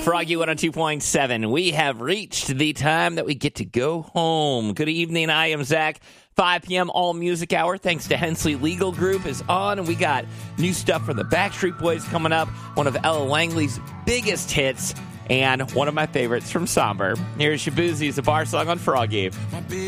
Froggy 102.7. We have reached the time that we get to go home. Good evening. I am Zach. 5 p.m. All Music Hour, thanks to Hensley Legal Group, is on. And we got new stuff from the Backstreet Boys coming up. One of Ella Langley's biggest hits. And one of my favorites from Somber. Here's Shabuzi's A Bar Song on Froggy.